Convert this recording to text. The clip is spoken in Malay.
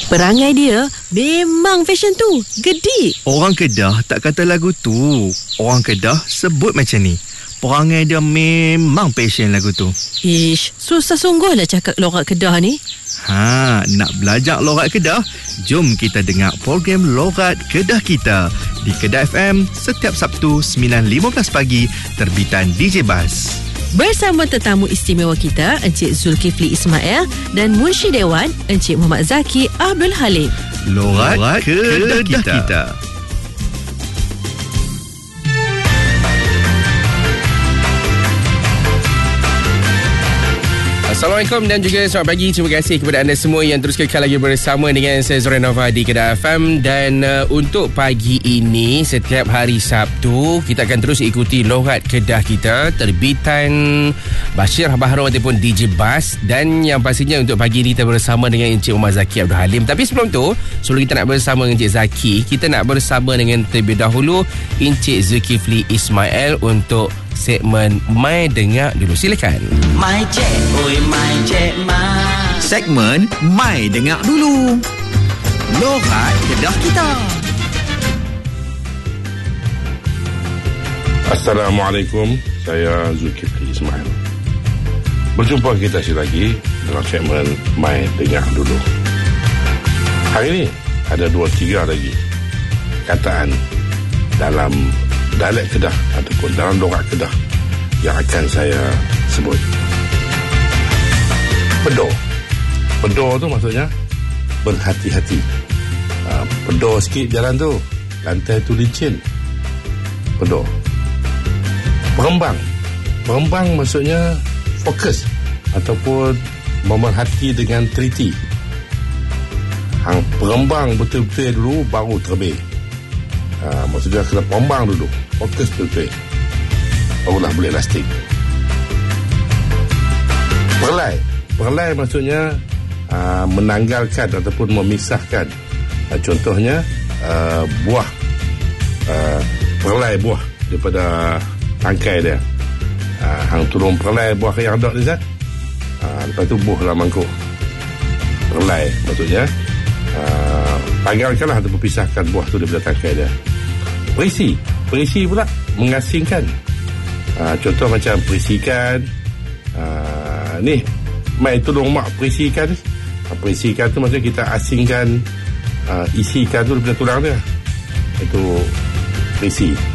Perangai dia memang fashion tu. Gedik. Orang Kedah tak kata lagu tu. Orang Kedah sebut macam ni. Perangai dia memang passion lagu tu. Ish, susah sungguh lah cakap lorat Kedah ni. Nak belajar lorat Kedah? Jom kita dengar program Lorat Kedah Kita di Kedah FM setiap Sabtu 9.15 pagi terbitan DJ Bas. Bersama tetamu istimewa kita Encik Zulkifli Ismail dan Munshi Dewan Encik Muhammad Zaki Abdul Halim. Lorat Kedah Kita. Assalamualaikum dan juga selamat pagi. Terima kasih kepada anda semua yang terus kekal lagi bersama dengan saya Zorenova di Kedah FM. Dan untuk pagi ini, setiap hari Sabtu, kita akan terus ikuti Lorat Kedah Kita terbitan Bashir Baharul ataupun DJ Bas. Dan yang pastinya untuk pagi ini kita bersama dengan Encik Muhammad Zaki Abdul Halim. Tapi sebelum tu, sebelum kita nak bersama dengan Encik Zaki, kita nak bersama dengan terlebih dahulu Encik Zulkifli Ismail untuk segmen Mai Dengar Dulu. Silakan. Mai cek, oi mai cek mai. Segmen Mai Dengar Dulu. Lorat Kedah Kita. Assalamualaikum, saya Zulkifli Ismail. Berjumpa kita sekali lagi dalam segmen Mai Dengar Dulu. Hari ini ada 2-3 lagi kataan dalam dialek Kedah ataupun dalam lorat Kedah yang akan saya sebut. Pedor. Pedor tu maksudnya berhati-hati. Pedor sikit jalan tu, lantai tu licin. Pedor. Perembang. Perembang maksudnya fokus ataupun memerhati dengan teliti. Hang perembang betul-betul dulu baru terbit. Maksudnya kena perembang dulu, fokus betul-betul, barulah boleh lasting. Perlai. Perlai maksudnya menanggalkan ataupun memisahkan. Contohnya buah, perlai buah daripada tangkai dia. Hang turun perlai buah yang ada ni Zat, lepas tu buah dalam mangkuk. Perlai maksudnya tanggalkanlah ataupun pisahkan buah tu daripada tangkai dia. Perisi. Perisi pula mengasingkan. Contoh macam perisikan, ni mai tolong mak perisikan. Perisikan tu maksudnya kita asingkan isi ikan tu daripada tulang dia. Itu perisi.